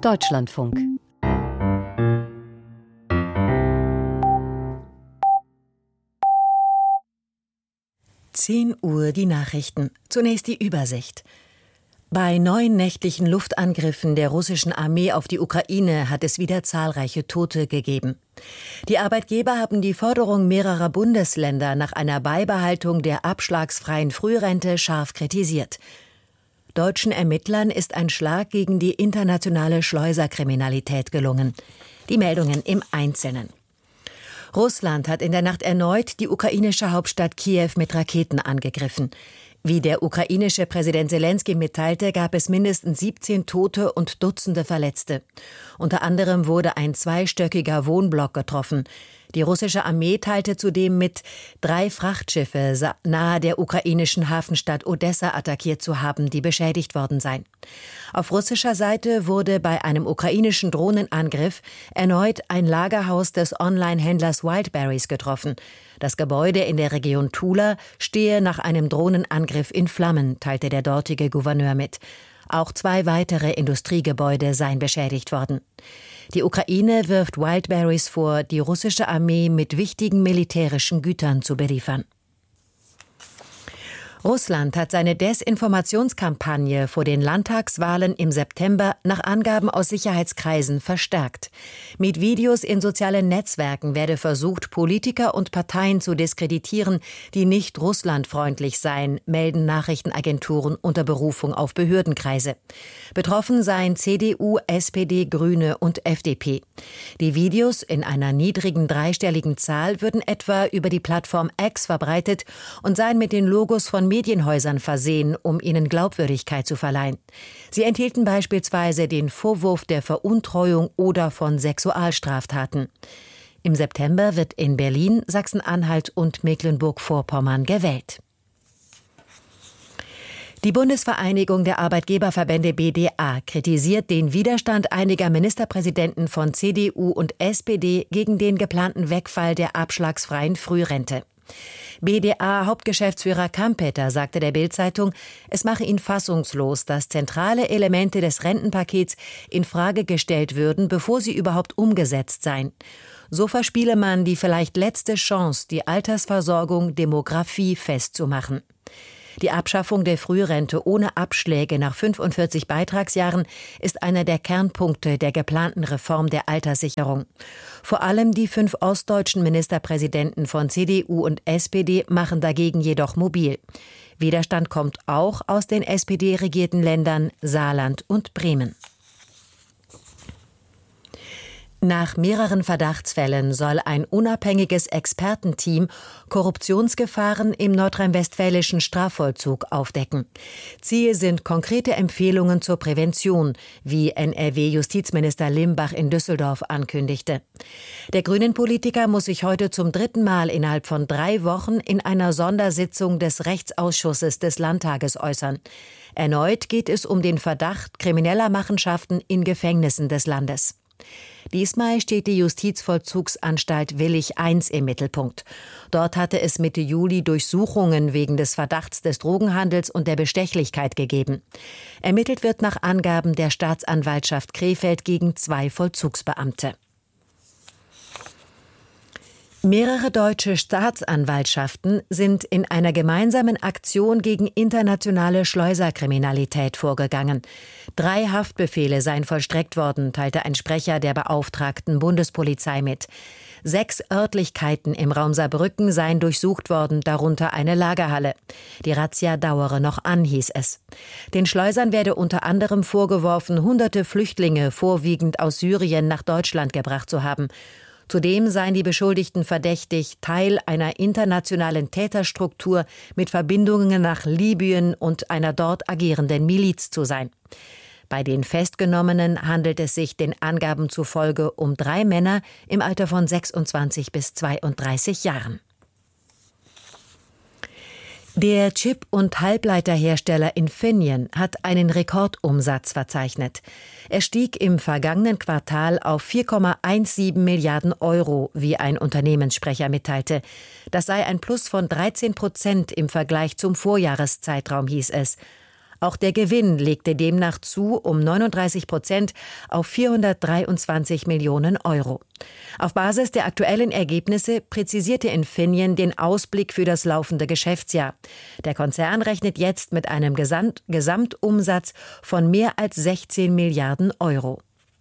Deutschlandfunk. Uhr die Nachrichten. Zunächst die Übersicht. Bei neuen nächtlichen Luftangriffen der russischen Armee auf die Ukraine hat es wieder zahlreiche Tote gegeben. Die Arbeitgeber haben die Forderung mehrerer Bundesländer nach einer Beibehaltung der abschlagsfreien Frührente scharf kritisiert. Deutschen Ermittlern ist ein Schlag gegen die internationale Schleuserkriminalität gelungen. Die Meldungen im Einzelnen. Russland hat in der Nacht erneut die ukrainische Hauptstadt Kiew mit Raketen angegriffen. Wie der ukrainische Präsident Selenskyj mitteilte, gab es mindestens 17 Tote und Dutzende Verletzte. Unter anderem wurde ein zweistöckiger Wohnblock getroffen. Die russische Armee teilte zudem mit, 3 Frachtschiffe nahe der ukrainischen Hafenstadt Odessa attackiert zu haben, die beschädigt worden seien. Auf russischer Seite wurde bei einem ukrainischen Drohnenangriff erneut ein Lagerhaus des Online-Händlers Wildberries getroffen. Das Gebäude in der Region Tula stehe nach einem Drohnenangriff in Flammen, teilte der dortige Gouverneur mit. Auch 2 weitere Industriegebäude seien beschädigt worden. Die Ukraine wirft Wildberries vor, die russische Armee mit wichtigen militärischen Gütern zu beliefern. Russland hat seine Desinformationskampagne vor den Landtagswahlen im September nach Angaben aus Sicherheitskreisen verstärkt. Mit Videos in sozialen Netzwerken werde versucht, Politiker und Parteien zu diskreditieren, die nicht russlandfreundlich seien, melden Nachrichtenagenturen unter Berufung auf Behördenkreise. Betroffen seien CDU, SPD, Grüne und FDP. Die Videos in einer niedrigen dreistelligen Zahl würden etwa über die Plattform X verbreitet und seien mit den Logos von Medienhäusern versehen, um ihnen Glaubwürdigkeit zu verleihen. Sie enthielten beispielsweise den Vorwurf der Veruntreuung oder von Sexualstraftaten. Im September wird in Berlin, Sachsen-Anhalt und Mecklenburg-Vorpommern gewählt. Die Bundesvereinigung der Arbeitgeberverbände BDA kritisiert den Widerstand einiger Ministerpräsidenten von CDU und SPD gegen den geplanten Wegfall der abschlagsfreien Frührente. BDA-Hauptgeschäftsführer Kampeter sagte der Bild-Zeitung, es mache ihn fassungslos, dass zentrale Elemente des Rentenpakets in Frage gestellt würden, bevor sie überhaupt umgesetzt seien. So verspiele man die vielleicht letzte Chance, die Altersversorgung Demografie festzumachen. Die Abschaffung der Frührente ohne Abschläge nach 45 Beitragsjahren ist einer der Kernpunkte der geplanten Reform der Alterssicherung. Vor allem die 5 ostdeutschen Ministerpräsidenten von CDU und SPD machen dagegen jedoch mobil. Widerstand kommt auch aus den SPD-regierten Ländern Saarland und Bremen. Nach mehreren Verdachtsfällen soll ein unabhängiges Expertenteam Korruptionsgefahren im nordrhein-westfälischen Strafvollzug aufdecken. Ziel sind konkrete Empfehlungen zur Prävention, wie NRW-Justizminister Limbach in Düsseldorf ankündigte. Der Grünen-Politiker muss sich heute zum 3. Mal innerhalb von 3 Wochen in einer Sondersitzung des Rechtsausschusses des Landtages äußern. Erneut geht es um den Verdacht krimineller Machenschaften in Gefängnissen des Landes. Diesmal steht die Justizvollzugsanstalt Willich I im Mittelpunkt. Dort hatte es Mitte Juli Durchsuchungen wegen des Verdachts des Drogenhandels und der Bestechlichkeit gegeben. Ermittelt wird nach Angaben der Staatsanwaltschaft Krefeld gegen 2 Vollzugsbeamte. Mehrere deutsche Staatsanwaltschaften sind in einer gemeinsamen Aktion gegen internationale Schleuserkriminalität vorgegangen. 3 Haftbefehle seien vollstreckt worden, teilte ein Sprecher der beauftragten Bundespolizei mit. 6 Örtlichkeiten im Raum Saarbrücken seien durchsucht worden, darunter eine Lagerhalle. Die Razzia dauere noch an, hieß es. Den Schleusern werde unter anderem vorgeworfen, hunderte Flüchtlinge, vorwiegend aus Syrien, nach Deutschland gebracht zu haben. Zudem seien die Beschuldigten verdächtig, Teil einer internationalen Täterstruktur mit Verbindungen nach Libyen und einer dort agierenden Miliz zu sein. Bei den Festgenommenen handelt es sich den Angaben zufolge um 3 Männer im Alter von 26 bis 32 Jahren. Der Chip- und Halbleiterhersteller Infineon hat einen Rekordumsatz verzeichnet. Er stieg im vergangenen Quartal auf 4,17 Milliarden Euro, wie ein Unternehmenssprecher mitteilte. Das sei ein Plus von 13% im Vergleich zum Vorjahreszeitraum, hieß es. Auch der Gewinn legte demnach zu um 39% auf 423 Millionen Euro. Auf Basis der aktuellen Ergebnisse präzisierte Infineon den Ausblick für das laufende Geschäftsjahr. Der Konzern rechnet jetzt mit einem Gesamtumsatz von mehr als 16 Milliarden Euro.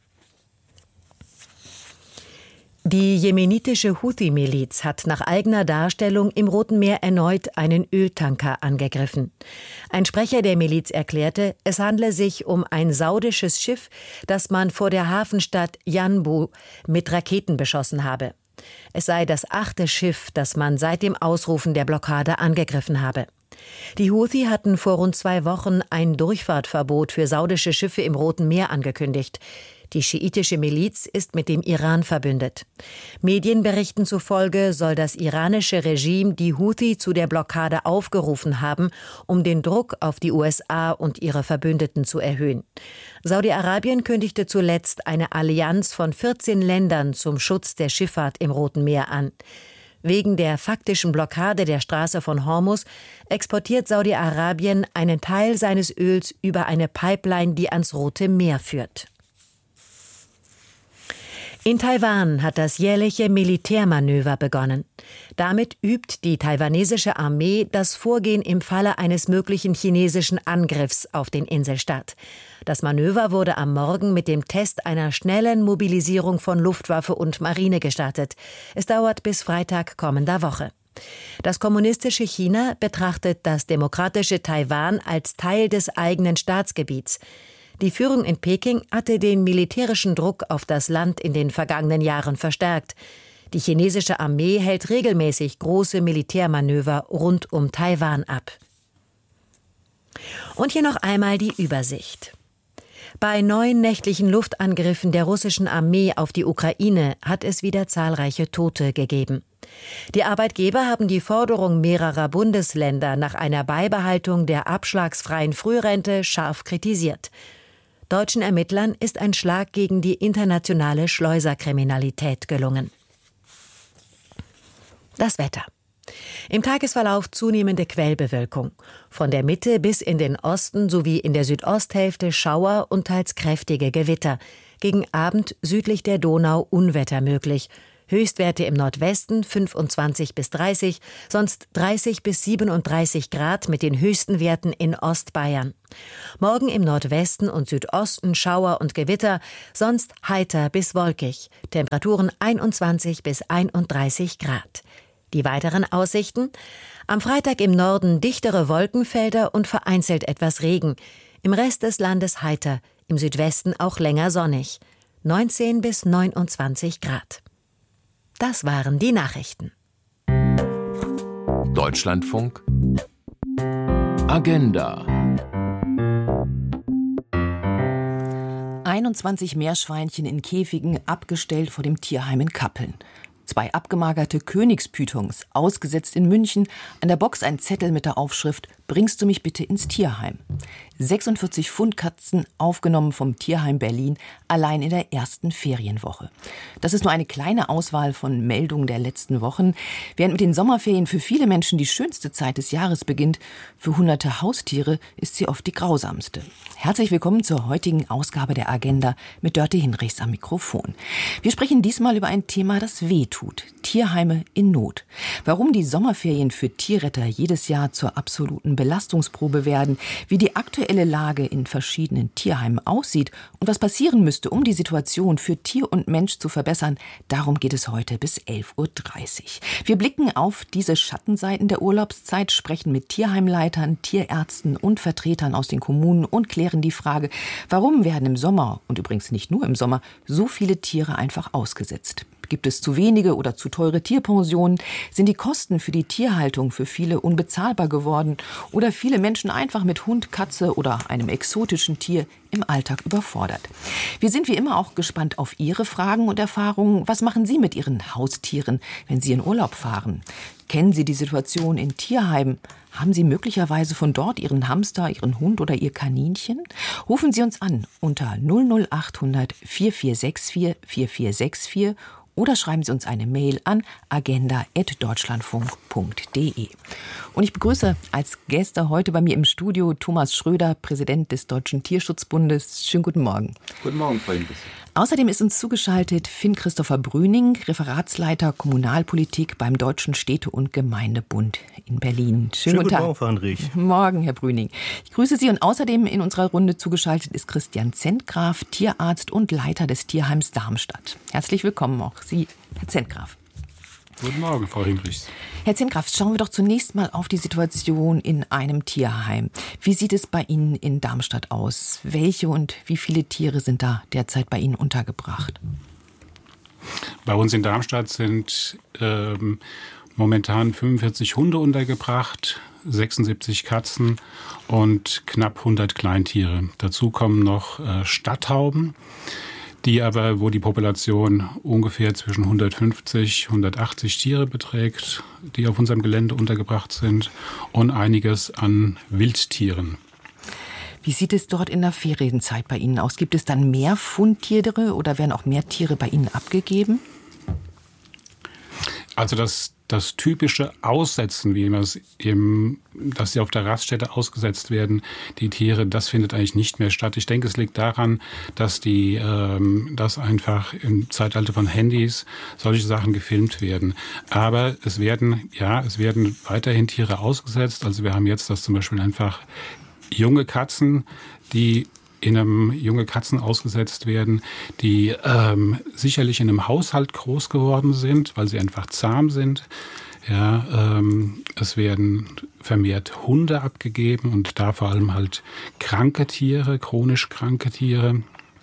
Die jemenitische Houthi-Miliz hat nach eigener Darstellung im Roten Meer erneut einen Öltanker angegriffen. Ein Sprecher der Miliz erklärte, es handle sich um ein saudisches Schiff, das man vor der Hafenstadt Yanbu mit Raketen beschossen habe. Es sei das 8. Schiff, das man seit dem Ausrufen der Blockade angegriffen habe. Die Houthi hatten vor rund 2 Wochen ein Durchfahrtverbot für saudische Schiffe im Roten Meer angekündigt. Die schiitische Miliz ist mit dem Iran verbündet. Medienberichten zufolge soll das iranische Regime die Houthi zu der Blockade aufgerufen haben, um den Druck auf die USA und ihre Verbündeten zu erhöhen. Saudi-Arabien kündigte zuletzt eine Allianz von 14 Ländern zum Schutz der Schifffahrt im Roten Meer an. Wegen der faktischen Blockade der Straße von Hormuz exportiert Saudi-Arabien einen Teil seines Öls über eine Pipeline, die ans Rote Meer führt. In Taiwan hat das jährliche Militärmanöver begonnen. Damit übt die taiwanesische Armee das Vorgehen im Falle eines möglichen chinesischen Angriffs auf den Inselstaat. Das Manöver wurde am Morgen mit dem Test einer schnellen Mobilisierung von Luftwaffe und Marine gestartet. Es dauert bis Freitag kommender Woche. Das kommunistische China betrachtet das demokratische Taiwan als Teil des eigenen Staatsgebiets. Die Führung in Peking hatte den militärischen Druck auf das Land in den vergangenen Jahren verstärkt. Die chinesische Armee hält regelmäßig große Militärmanöver rund um Taiwan ab. Und hier noch einmal die Übersicht. Bei 9 nächtlichen Luftangriffen der russischen Armee auf die Ukraine hat es wieder zahlreiche Tote gegeben. Die Arbeitgeber haben die Forderung mehrerer Bundesländer nach einer Beibehaltung der abschlagsfreien Frührente scharf kritisiert. Deutschen Ermittlern ist ein Schlag gegen die internationale Schleuserkriminalität gelungen. Das Wetter. Im Tagesverlauf zunehmende Quellbewölkung. Von der Mitte bis in den Osten sowie in der Südosthälfte Schauer und teils kräftige Gewitter. Gegen Abend südlich der Donau Unwetter möglich. Höchstwerte im Nordwesten 25 bis 30, sonst 30 bis 37 Grad mit den höchsten Werten in Ostbayern. Morgen im Nordwesten und Südosten Schauer und Gewitter, sonst heiter bis wolkig. Temperaturen 21 bis 31 Grad. Die weiteren Aussichten? Am Freitag im Norden dichtere Wolkenfelder und vereinzelt etwas Regen. Im Rest des Landes heiter, im Südwesten auch länger sonnig. 19 bis 29 Grad. Das waren die Nachrichten. Deutschlandfunk Agenda. 21 Meerschweinchen in Käfigen abgestellt vor dem Tierheim in Kappeln. 2 abgemagerte Königspythons, ausgesetzt in München, an der Box ein Zettel mit der Aufschrift »Bringst du mich bitte ins Tierheim?« 46 Fundkatzen, aufgenommen vom Tierheim Berlin, allein in der ersten Ferienwoche. Das ist nur eine kleine Auswahl von Meldungen der letzten Wochen. Während mit den Sommerferien für viele Menschen die schönste Zeit des Jahres beginnt, für hunderte Haustiere ist sie oft die grausamste. Herzlich willkommen zur heutigen Ausgabe der Agenda mit Dörte Hinrichs am Mikrofon. Wir sprechen diesmal über ein Thema, das wehtut. Tierheime in Not. Warum die Sommerferien für Tierretter jedes Jahr zur absoluten Belastungsprobe werden, wie die aktuelle Lage in verschiedenen Tierheimen aussieht und was passieren müsste, um die Situation für Tier und Mensch zu verbessern, darum geht es heute bis 11.30 Uhr. Wir blicken auf diese Schattenseiten der Urlaubszeit, sprechen mit Tierheimleitern, Tierärzten und Vertretern aus den Kommunen und klären die Frage, warum werden im Sommer, und übrigens nicht nur im Sommer, so viele Tiere einfach ausgesetzt? Gibt es zu wenige oder zu teure Tierpensionen? Sind die Kosten für die Tierhaltung für viele unbezahlbar geworden? Oder viele Menschen einfach mit Hund, Katze oder einem exotischen Tier im Alltag überfordert? Wir sind wie immer auch gespannt auf Ihre Fragen und Erfahrungen. Was machen Sie mit Ihren Haustieren, wenn Sie in Urlaub fahren? Kennen Sie die Situation in Tierheimen? Haben Sie möglicherweise von dort Ihren Hamster, Ihren Hund oder Ihr Kaninchen? Rufen Sie uns an unter 00800 4464 4464 oder schreiben Sie uns eine Mail an agenda@deutschlandfunk.de. Und ich begrüße als Gäste heute bei mir im Studio Thomas Schröder, Präsident des Deutschen Tierschutzbundes. Schönen guten Morgen. Guten Morgen, Frau Hinrichs. Außerdem ist uns zugeschaltet Finn-Christopher Brüning, Referatsleiter Kommunalpolitik beim Deutschen Städte- und Gemeindebund in Berlin. Schönen guten Morgen, Frau Hinrichs. Morgen, Herr Brüning. Ich grüße Sie und außerdem in unserer Runde zugeschaltet ist Christian Zentgraf, Tierarzt und Leiter des Tierheims Darmstadt. Herzlich willkommen auch Sie, Herr Zentgraf. Guten Morgen, Frau Hinrichs. Herr Zentgraf, schauen wir doch zunächst mal auf die Situation in einem Tierheim. Wie sieht es bei Ihnen in Darmstadt aus? Welche und wie viele Tiere sind da derzeit bei Ihnen untergebracht? Bei uns in Darmstadt sind momentan 45 Hunde untergebracht, 76 Katzen und knapp 100 Kleintiere. Dazu kommen noch Stadttauben, wo die Population ungefähr zwischen 150, 180 Tiere beträgt, die auf unserem Gelände untergebracht sind, und einiges an Wildtieren. Wie sieht es dort in der Ferienzeit bei Ihnen aus? Gibt es dann mehr Fundtiere oder werden auch mehr Tiere bei Ihnen abgegeben? Also das typische Aussetzen, dass sie auf der Raststätte ausgesetzt werden, die Tiere, das findet eigentlich nicht mehr statt. Ich denke, es liegt daran, dass einfach im Zeitalter von Handys solche Sachen gefilmt werden. Aber es werden weiterhin Tiere ausgesetzt. Also wir haben jetzt zum Beispiel einfach junge Katzen, die in einem junge Katzen ausgesetzt werden, die sicherlich in einem Haushalt groß geworden sind, weil sie einfach zahm sind. Ja, es werden vermehrt Hunde abgegeben und da vor allem halt kranke Tiere, chronisch kranke Tiere,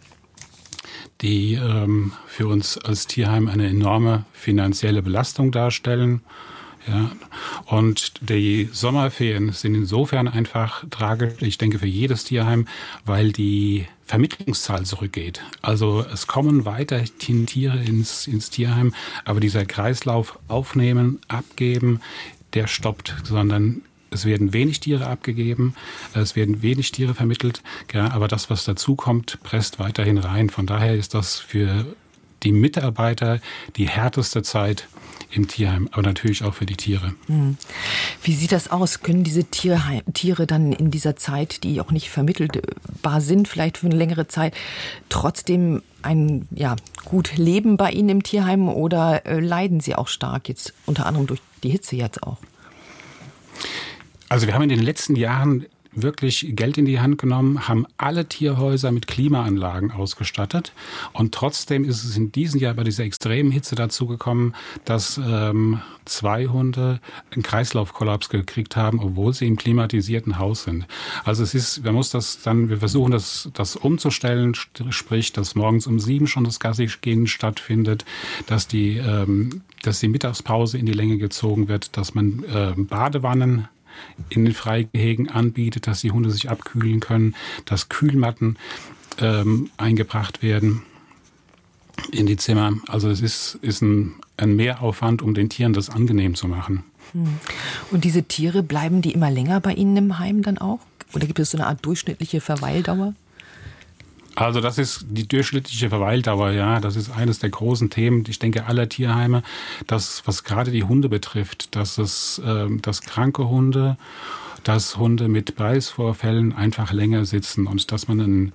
die für uns als Tierheim eine enorme finanzielle Belastung darstellen. Ja, und die Sommerferien sind insofern einfach tragisch, ich denke für jedes Tierheim, weil die Vermittlungszahl zurückgeht. Also es kommen weiterhin Tiere ins Tierheim, aber dieser Kreislauf aufnehmen, abgeben, der stoppt, sondern es werden wenig Tiere abgegeben, es werden wenig Tiere vermittelt, ja, aber das, was dazu kommt, presst weiterhin rein. Von daher ist das für die Mitarbeiter die härteste Zeit im Tierheim, aber natürlich auch für die Tiere. Wie sieht das aus? Können diese Tiere dann in dieser Zeit, die auch nicht vermittelbar sind, vielleicht für eine längere Zeit, trotzdem gut leben bei Ihnen im Tierheim oder leiden sie auch stark, jetzt unter anderem durch die Hitze jetzt auch? Also wir haben in den letzten Jahren wirklich Geld in die Hand genommen, haben alle Tierhäuser mit Klimaanlagen ausgestattet und trotzdem ist es in diesem Jahr bei dieser extremen Hitze dazu gekommen, dass 2 Hunde einen Kreislaufkollaps gekriegt haben, obwohl sie im klimatisierten Haus sind. Also wir versuchen das umzustellen, sprich, dass morgens um 7 schon das Gassi-Gehen stattfindet, dass die Mittagspause in die Länge gezogen wird, dass man Badewannen in den Freigehegen anbietet, dass die Hunde sich abkühlen können, dass Kühlmatten eingebracht werden in die Zimmer. Also es ist ein Mehraufwand, um den Tieren das angenehm zu machen. Und diese Tiere, bleiben die immer länger bei Ihnen im Heim dann auch? Oder gibt es so eine Art durchschnittliche Verweildauer? Also das ist die durchschnittliche Verweildauer, ja. Das ist eines der großen Themen, ich denke, aller Tierheime, was gerade die Hunde betrifft, dass kranke Hunde, dass Hunde mit Beißvorfällen einfach länger sitzen und dass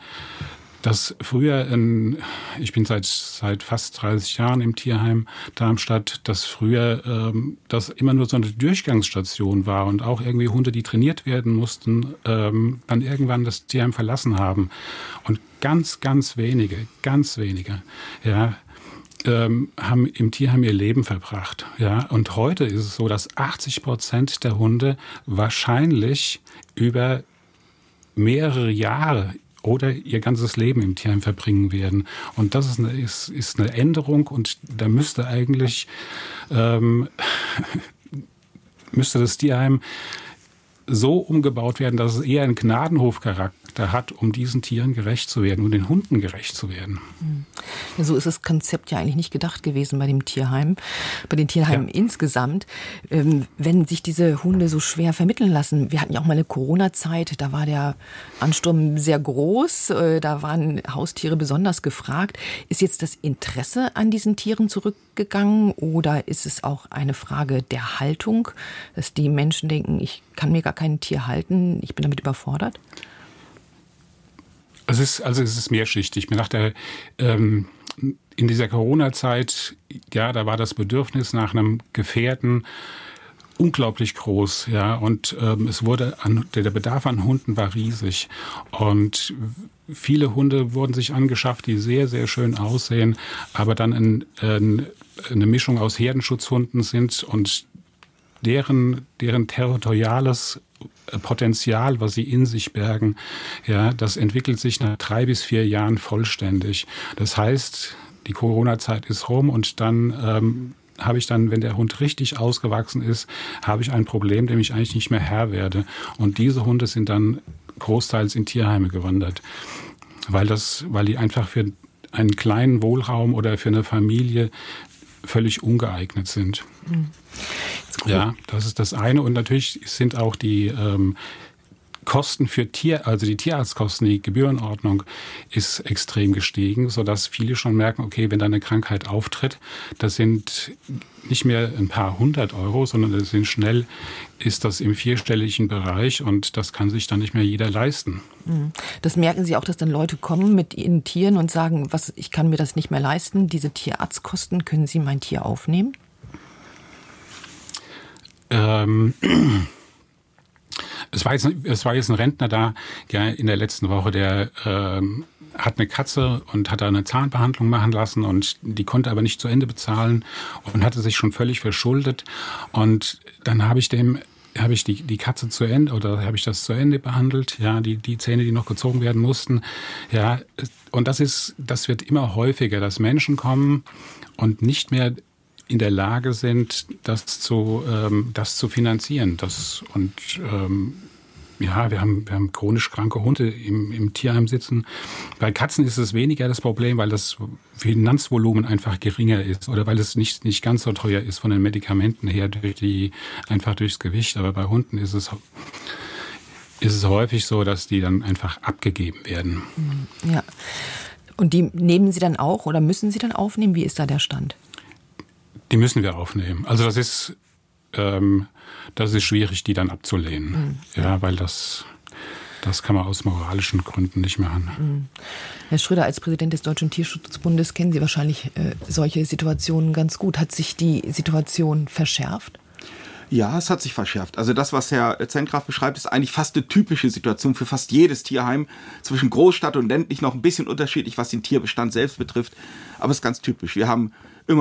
ich bin seit fast 30 Jahren im Tierheim Darmstadt, dass früher das immer nur so eine Durchgangsstation war und auch irgendwie Hunde, die trainiert werden mussten, dann irgendwann das Tierheim verlassen haben. Und ganz, ganz wenige, ja, haben im Tierheim ihr Leben verbracht. Ja. Und heute ist es so, dass 80% der Hunde wahrscheinlich über mehrere Jahre oder ihr ganzes Leben im Tierheim verbringen werden. Und das ist eine Änderung und da müsste eigentlich müsste das Tierheim so umgebaut werden, dass es eher einen Gnadenhofcharakter Charakter hat, um diesen Tieren gerecht zu werden und den Hunden gerecht zu werden. Ja, so ist das Konzept ja eigentlich nicht gedacht gewesen bei dem Tierheim, bei den Tierheimen insgesamt. Wenn sich diese Hunde so schwer vermitteln lassen, wir hatten ja auch mal eine Corona-Zeit, da war der Ansturm sehr groß, da waren Haustiere besonders gefragt. Ist jetzt das Interesse an diesen Tieren zurückgegangen oder ist es auch eine Frage der Haltung, dass die Menschen denken, ich kann mir gar kein Tier halten, ich bin damit überfordert? Es ist mehrschichtig. Mir dachte, in dieser Corona-Zeit, ja, da war das Bedürfnis nach einem Gefährten unglaublich groß, ja, und der Bedarf an Hunden war riesig und viele Hunde wurden sich angeschafft, die sehr, sehr schön aussehen, aber dann eine Mischung aus Herdenschutzhunden sind und deren territoriales Potenzial, was sie in sich bergen, ja, das entwickelt sich nach 3 bis 4 Jahren vollständig. Das heißt, die Corona-Zeit ist rum und dann habe ich dann, wenn der Hund richtig ausgewachsen ist, habe ich ein Problem, dem ich eigentlich nicht mehr Herr werde. Und diese Hunde sind dann großteils in Tierheime gewandert, weil die einfach für einen kleinen Wohnraum oder für eine Familie völlig ungeeignet sind. Ja, das ist das eine. Und natürlich sind auch die Kosten für also die Tierarztkosten, die Gebührenordnung ist extrem gestiegen, sodass viele schon merken, okay, wenn da eine Krankheit auftritt, das sind nicht mehr ein paar 100 Euro, sondern ist das im vierstelligen Bereich und das kann sich dann nicht mehr jeder leisten. Das merken Sie auch, dass dann Leute kommen mit ihren Tieren und sagen, ich kann mir das nicht mehr leisten, diese Tierarztkosten, können Sie mein Tier aufnehmen? Es war jetzt ein Rentner da, ja, in der letzten Woche, der hat eine Katze und hat da eine Zahnbehandlung machen lassen und die konnte aber nicht zu Ende bezahlen und hatte sich schon völlig verschuldet. Und dann habe ich die Katze zu Ende habe ich das zu Ende behandelt, ja, die Zähne, die noch gezogen werden mussten, ja. Und das wird immer häufiger, dass Menschen kommen und nicht mehr in der Lage sind, das zu finanzieren. Ja, wir haben chronisch kranke Hunde im Tierheim sitzen. Bei Katzen ist es weniger das Problem, weil das Finanzvolumen einfach geringer ist oder weil es nicht ganz so teuer ist von den Medikamenten her, einfach durchs Gewicht. Aber bei Hunden ist es häufig so, dass die dann einfach abgegeben werden. Ja. Und die nehmen Sie dann auch oder müssen Sie dann aufnehmen? Wie ist da der Stand? Die müssen wir aufnehmen. Also das ist schwierig, die dann abzulehnen. Ja, weil das kann man aus moralischen Gründen nicht machen. Herr Schröder, als Präsident des Deutschen Tierschutzbundes kennen Sie wahrscheinlich solche Situationen ganz gut. Hat sich die Situation verschärft? Ja, es hat sich verschärft. Also das, was Herr Zenkrath beschreibt, ist eigentlich fast eine typische Situation für fast jedes Tierheim. Zwischen Großstadt und ländlich noch ein bisschen unterschiedlich, was den Tierbestand selbst betrifft. Aber es ist ganz typisch. Wir haben